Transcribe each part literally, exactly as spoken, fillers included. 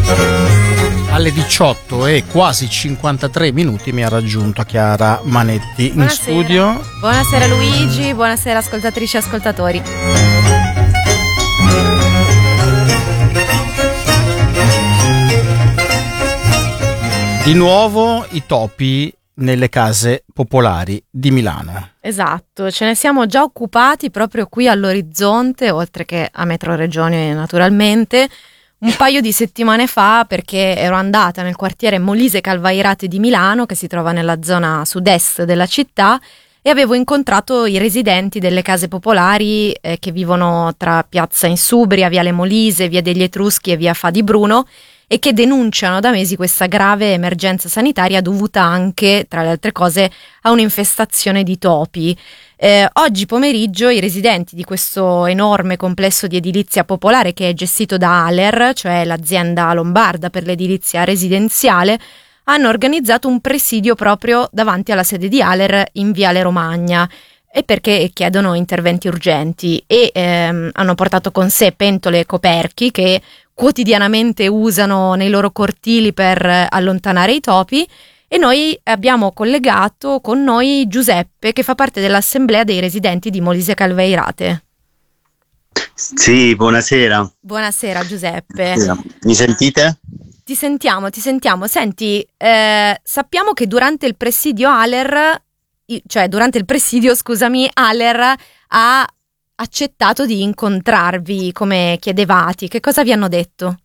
Alle diciotto e quasi cinquantatré minuti mi ha raggiunto Chiara Manetti in Buonasera. studio. Buonasera Luigi, buonasera ascoltatrici e ascoltatori. Di nuovo i topi nelle case popolari di Milano. Esatto, ce ne siamo già occupati proprio qui all'orizzonte, oltre che a Metro Regione naturalmente, un paio di settimane fa, perché ero andata nel quartiere Molise Calvairate di Milano, che si trova nella zona sud-est della città, e avevo incontrato i residenti delle case popolari eh, che vivono tra Piazza Insubria, Viale Molise, Via degli Etruschi e Via Fadi Bruno, e che denunciano da mesi questa grave emergenza sanitaria dovuta anche, tra le altre cose, a un'infestazione di topi. Eh, oggi pomeriggio i residenti di questo enorme complesso di edilizia popolare che è gestito da Aler, cioè l'azienda lombarda per l'edilizia residenziale, hanno organizzato un presidio proprio davanti alla sede di Aler in Viale Romagna, e perché chiedono interventi urgenti, e ehm, hanno portato con sé pentole e coperchi che quotidianamente usano nei loro cortili per allontanare i topi, e noi abbiamo collegato con noi Giuseppe, che fa parte dell'assemblea dei residenti di Molise Calvairate. Sì, buonasera. Buonasera Giuseppe. Mi sentite? Ti sentiamo, ti sentiamo. Senti, eh, sappiamo che durante il presidio Aler, cioè durante il presidio, scusami, Aler ha accettato di incontrarvi come chiedevati. Che cosa vi hanno detto?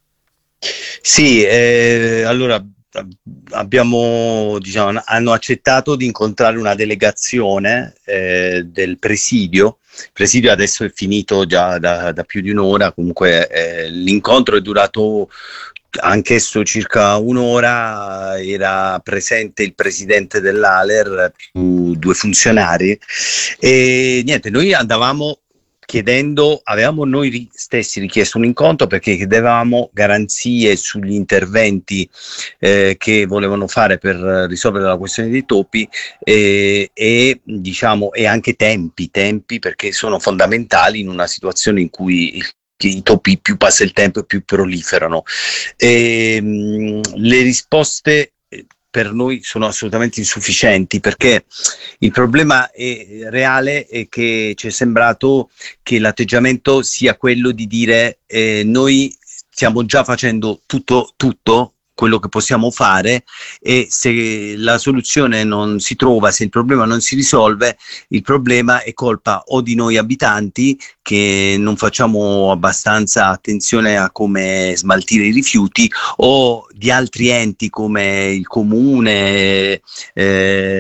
Sì, eh, allora abbiamo, diciamo, hanno accettato di incontrare una delegazione eh, del presidio. Il presidio adesso è finito già da, da più di un'ora, comunque eh, l'incontro è durato anch'esso circa un'ora. Era presente il presidente dell'Aler più due funzionari, e niente, noi andavamo chiedendo, avevamo noi stessi richiesto un incontro perché chiedevamo garanzie sugli interventi eh, che volevano fare per risolvere la questione dei topi, eh, e diciamo e anche tempi, tempi perché sono fondamentali in una situazione in cui il i topi più passa il tempo e più proliferano. E, mh, le risposte per noi sono assolutamente insufficienti, perché il problema è reale è che ci è sembrato che l'atteggiamento sia quello di dire eh, noi stiamo già facendo tutto, tutto quello che possiamo fare, e se la soluzione non si trova, se il problema non si risolve, il problema è colpa o di noi abitanti che non facciamo abbastanza attenzione a come smaltire i rifiuti, o di altri enti come il comune, eh,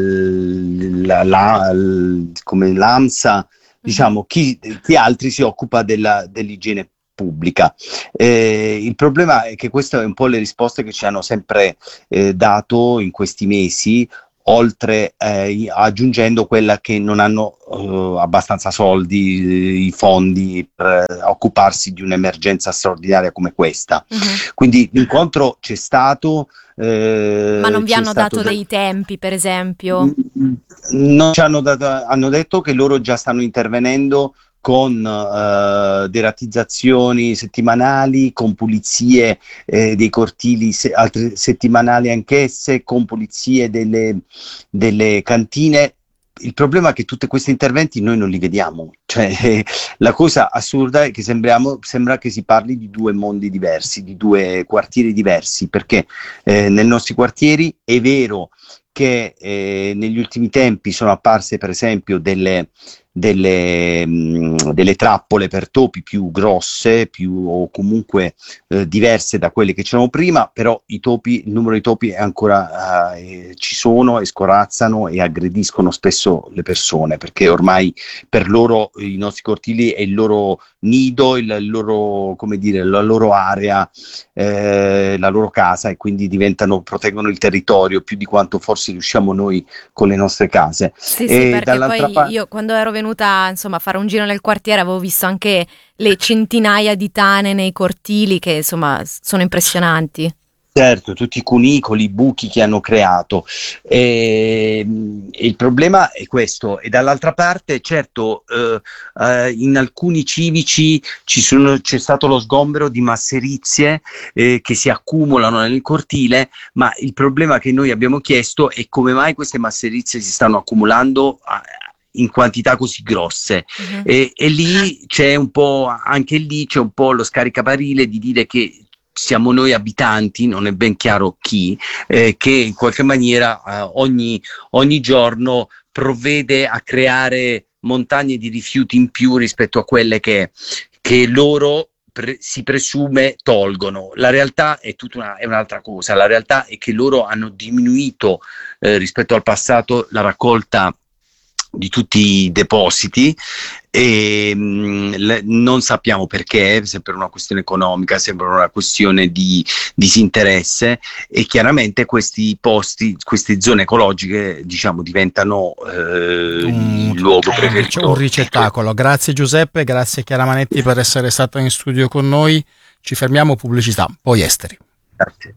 la, la, come l'AMSA, diciamo chi, chi altri si occupa della, dell'igiene pubblica. Eh, il problema è che queste è un po' le risposte che ci hanno sempre eh, dato in questi mesi, oltre eh, aggiungendo quella che non hanno eh, abbastanza soldi, eh, i fondi per eh, occuparsi di un'emergenza straordinaria come questa. Uh-huh. Quindi l'incontro c'è stato. Eh, Ma non vi hanno dato da... dei tempi, per esempio? Non ci hanno dato, hanno detto che loro già stanno intervenendo con uh, deratizzazioni settimanali, con pulizie eh, dei cortili se- altre settimanali anch'esse, con pulizie delle, delle cantine. Il problema è che tutti questi interventi noi non li vediamo, cioè eh, la cosa assurda è che sembriamo, sembra che si parli di due mondi diversi, di due quartieri diversi, perché eh, nei nostri quartieri è vero che eh, negli ultimi tempi sono apparse per esempio delle Delle, mh, delle trappole per topi più grosse, più o comunque eh, diverse da quelle che c'erano prima, però i topi, il numero di topi è ancora eh, ci sono e scorazzano e aggrediscono spesso le persone, perché ormai per loro i nostri cortili è il loro nido, il, il loro, come dire, la loro area, eh, la loro casa, e quindi diventano, proteggono il territorio più di quanto forse riusciamo noi con le nostre case. Sì, e sì, perché poi par- io quando ero venuta insomma a fare un giro nel quartiere avevo visto anche le centinaia di tane nei cortili che insomma sono impressionanti. Certo, tutti i cunicoli, i buchi che hanno creato. E, e il problema è questo. E dall'altra parte, certo, eh, eh, in alcuni civici ci sono, c'è stato lo sgombero di masserizie eh, che si accumulano nel cortile, ma il problema che noi abbiamo chiesto è come mai queste masserizie si stanno accumulando a, in quantità così grosse. Uh-huh. e, e lì c'è un po', anche lì c'è un po' lo scaricabarile di dire che siamo noi abitanti, non è ben chiaro chi, eh, che in qualche maniera eh, ogni, ogni giorno provvede a creare montagne di rifiuti in più rispetto a quelle che, che loro pre- si presume tolgono. La realtà è tutta una, è un'altra cosa. La realtà è che loro hanno diminuito eh, rispetto al passato la raccolta di tutti i depositi e mh, le, non sappiamo perché, se per una questione economica, se per una questione di disinteresse, e chiaramente questi posti, queste zone ecologiche, diciamo, diventano eh, un, il luogo preferito. Un ricettacolo. Grazie Giuseppe, grazie Chiara Manetti per essere stata in studio con noi. Ci fermiamo, pubblicità, poi esteri. Grazie.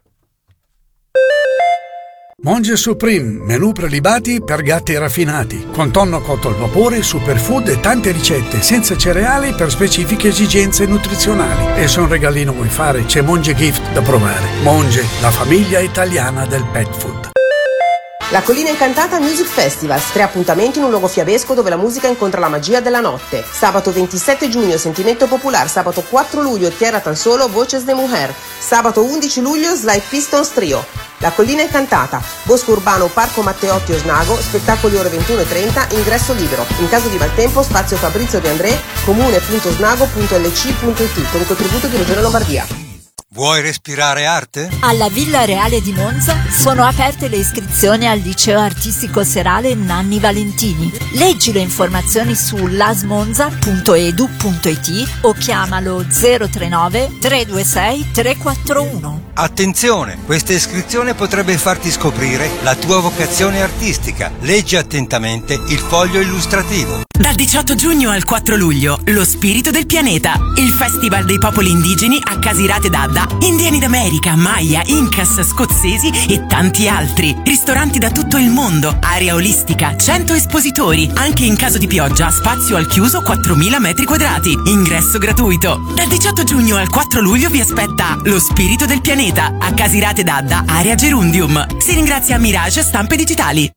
Monge Supreme, menù prelibati per gatti raffinati, con tonno cotto al vapore, superfood e tante ricette senza cereali per specifiche esigenze nutrizionali. E se un regalino vuoi fare, c'è Monge Gift da provare. Monge, la famiglia italiana del pet food. La Collina Incantata Music Festival, tre appuntamenti in un luogo fiabesco dove la musica incontra la magia della notte. Sabato ventisette giugno Sentimento Popular, sabato quattro luglio Tierra Tan Solo, Voces de Mujer, sabato undici luglio Slide Pistons Trio. La Collina Incantata, Bosco Urbano, Parco Matteotti Osnago, spettacoli ore ventuno e trenta, ingresso libero. In caso di maltempo, spazio Fabrizio De André, comune punto snago punto l c punto i t, con il contributo di Regione Lombardia. Vuoi respirare arte? Alla Villa Reale di Monza sono aperte le iscrizioni al liceo artistico serale Nanni Valentini. Leggi le informazioni su lasmonza punto e d u punto i t o chiamalo zero tre nove tre due sei tre quattro uno. Attenzione, questa iscrizione potrebbe farti scoprire la tua vocazione artistica. Leggi attentamente il foglio illustrativo. Dal diciotto giugno al quattro luglio, Lo Spirito del Pianeta, il festival dei popoli indigeni a Casirate d'Adda, indiani d'America, Maya, Incas, scozzesi e tanti altri. Ristoranti da tutto il mondo, area olistica, cento espositori, anche in caso di pioggia, spazio al chiuso quattromila metri quadrati, ingresso gratuito. Dal diciotto giugno al quattro luglio vi aspetta Lo Spirito del Pianeta a Casirate d'Adda, area Gerundium. Si ringrazia Mirage Stampe Digitali.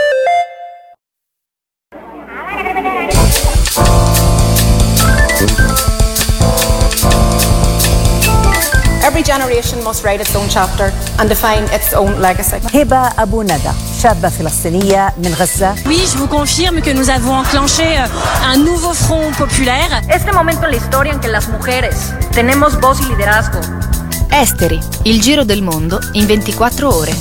Every generation must write its own chapter and define its own legacy. هبة أبو ندى شابة فلسطينية من غزة. Oui, je vous confirme que nous avons enclenché un nouveau front populaire. Este momento en la historia en que las mujeres tenemos voz y liderazgo. Esteri, il giro del mondo in ventiquattro ore.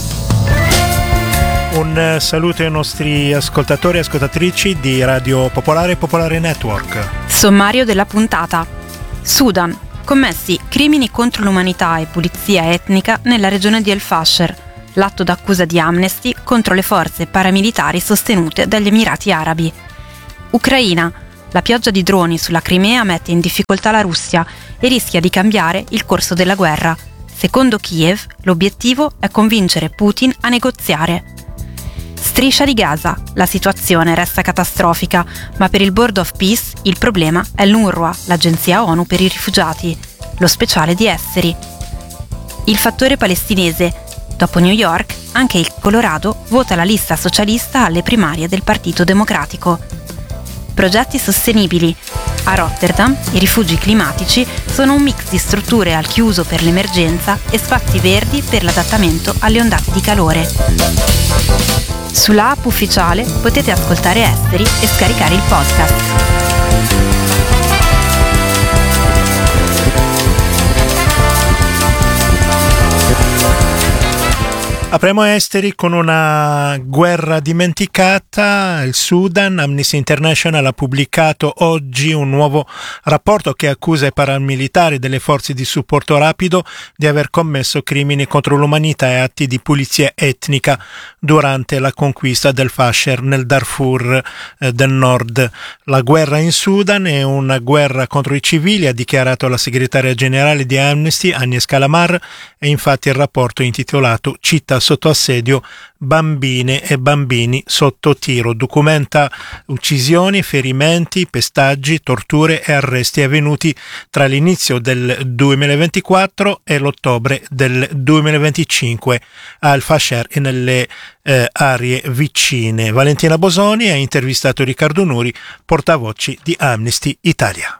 Un saluto ai nostri ascoltatori e ascoltatrici di Radio Popolare e Popolare Network. Sommario della puntata. Sudan. Commessi crimini contro l'umanità e pulizia etnica nella regione di El Fasher, l'atto d'accusa di Amnesty contro le forze paramilitari sostenute dagli Emirati Arabi. Ucraina. La pioggia di droni sulla Crimea mette in difficoltà la Russia e rischia di cambiare il corso della guerra. Secondo Kiev, l'obiettivo è convincere Putin a negoziare. Striscia di Gaza. La situazione resta catastrofica, ma per il Board of Peace il problema è l'UNRWA, l'agenzia ONU per i rifugiati, lo speciale di Esteri. Il fattore palestinese. Dopo New York, anche il Colorado vota la lista socialista alle primarie del Partito Democratico. Progetti sostenibili. A Rotterdam i rifugi climatici sono un mix di strutture al chiuso per l'emergenza e spazi verdi per l'adattamento alle ondate di calore. Sulla app ufficiale potete ascoltare Esteri e scaricare il podcast. Apriamo esteri con una guerra dimenticata. Il Sudan, Amnesty International ha pubblicato oggi un nuovo rapporto che accusa i paramilitari delle forze di supporto rapido di aver commesso crimini contro l'umanità e atti di pulizia etnica durante la conquista del Fasher nel Darfur eh, del Nord. La guerra in Sudan è una guerra contro i civili, ha dichiarato la segretaria generale di Amnesty, Agnes Kalamar, e infatti il rapporto intitolato Città sotto assedio, bambine e bambini sotto tiro documenta uccisioni, ferimenti, pestaggi, torture e arresti avvenuti tra l'inizio del duemilaventiquattro e l'ottobre del duemilaventicinque al Fasher e nelle eh, aree vicine. Valentina Bosoni ha intervistato Riccardo Nuri, portavoce di Amnesty Italia.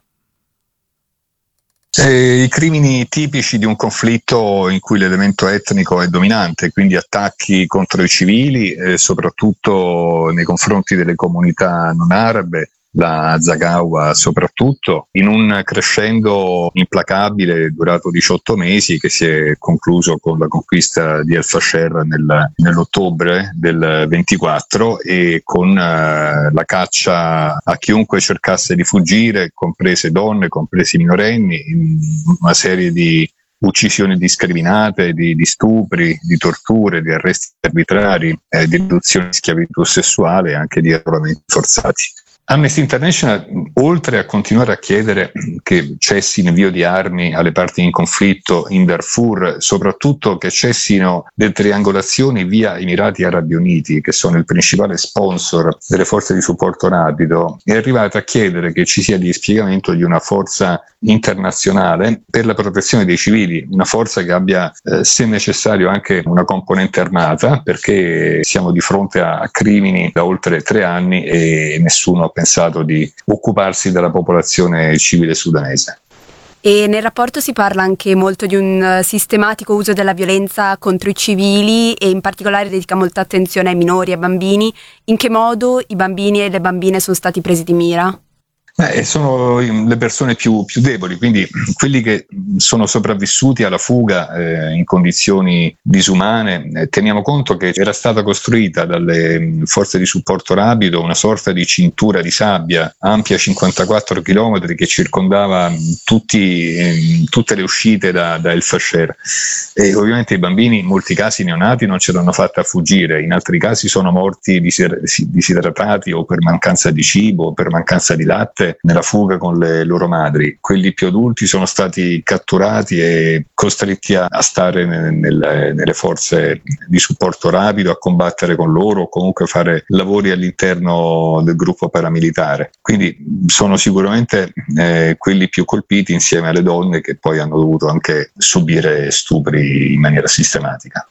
Eh, I crimini tipici di un conflitto in cui l'elemento etnico è dominante, quindi attacchi contro i civili, eh, soprattutto nei confronti delle comunità non arabe, la Zaghawa soprattutto, in un crescendo implacabile durato diciotto mesi che si è concluso con la conquista di El Fasher nel, nell'ottobre del ventiquattro e con eh, la caccia a chiunque cercasse di fuggire, comprese donne, compresi minorenni, in una serie di uccisioni indiscriminate, di, di stupri, di torture, di arresti arbitrari, eh, di riduzione di schiavitù sessuale e anche di arruolamenti forzati. Amnesty International, oltre a continuare a chiedere che cessi l'invio di armi alle parti in conflitto in Darfur, soprattutto che cessino le triangolazioni via Emirati Arabi Uniti, che sono il principale sponsor delle forze di supporto rapido, è arrivata a chiedere che ci sia il dispiegamento di una forza internazionale per la protezione dei civili, una forza che abbia, eh, se necessario, anche una componente armata, perché siamo di fronte a crimini da oltre tre anni e nessuno ha pensato di occuparsi della popolazione civile sudanese. E nel rapporto si parla anche molto di un sistematico uso della violenza contro i civili e in particolare dedica molta attenzione ai minori e ai bambini. In che modo i bambini e le bambine sono stati presi di mira? Eh, sono le persone più, più deboli, quindi quelli che sono sopravvissuti alla fuga eh, in condizioni disumane. Eh, teniamo conto che era stata costruita dalle forze di supporto rapido una sorta di cintura di sabbia ampia cinquantaquattro chilometri che circondava tutti, eh, tutte le uscite da, da El Fasher. E ovviamente i bambini, in molti casi neonati, non ce l'hanno fatta fuggire, in altri casi sono morti disidratati o per mancanza di cibo o per mancanza di latte nella fuga con le loro madri. Quelli più adulti sono stati catturati e costretti a, a stare nel, nel, nelle forze di supporto rapido, a combattere con loro o comunque fare lavori all'interno del gruppo paramilitare. Quindi sono sicuramente eh, quelli più colpiti insieme alle donne che poi hanno dovuto anche subire stupri in maniera sistematica.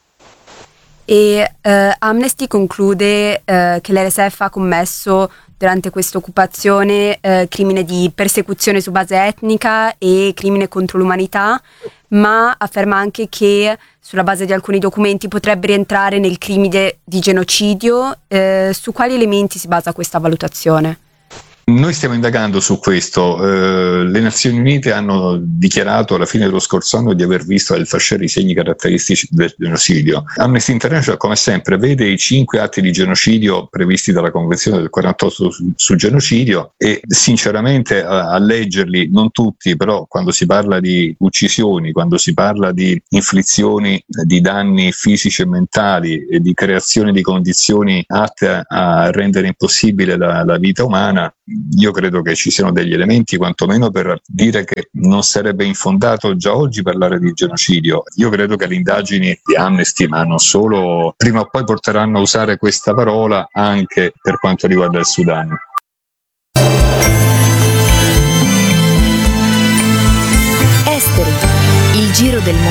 E eh, Amnesty conclude eh, che l'R S F ha commesso durante questa occupazione eh, crimine di persecuzione su base etnica e crimine contro l'umanità, ma afferma anche che sulla base di alcuni documenti potrebbe rientrare nel crimine di genocidio. Eh, su quali elementi si basa questa valutazione? Noi stiamo indagando su questo. Eh, le Nazioni Unite hanno dichiarato alla fine dello scorso anno di aver visto al Fasher i segni caratteristici del genocidio. Amnesty International, come sempre, vede i cinque atti di genocidio previsti dalla Convenzione del quarantotto sul, sul genocidio e sinceramente a, a leggerli, non tutti, però quando si parla di uccisioni, quando si parla di inflizioni di danni fisici e mentali e di creazione di condizioni atte a, a rendere impossibile la, la vita umana, io credo che ci siano degli elementi quantomeno per dire che non sarebbe infondato già oggi parlare di genocidio. Io credo che le indagini di Amnesty, ma non solo, prima o poi porteranno a usare questa parola anche per quanto riguarda il Sudan. Esteri, il giro del mondo.